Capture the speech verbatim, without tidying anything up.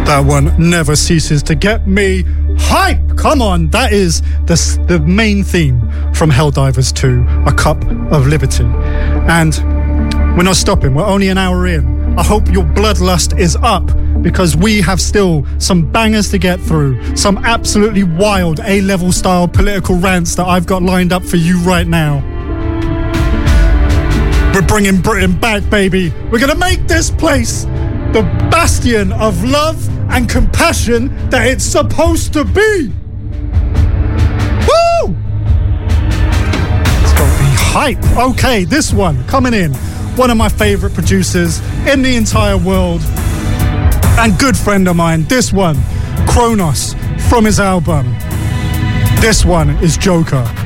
That one never ceases to get me hype. Come on, that is the, the main theme from Helldivers two, A Cup of Liberty. And we're not stopping, we're only an hour in. I hope your bloodlust is up, because we have still some bangers to get through, some absolutely wild A-level style political rants that I've got lined up for you right now. We're bringing Britain back, baby. We're gonna make this place the bastion of love and compassion that it's supposed to be. Woo! It's got me hype. Okay, this one coming in. One of my favorite producers in the entire world and good friend of mine. This one, Kronos, from his album. This one is Joker.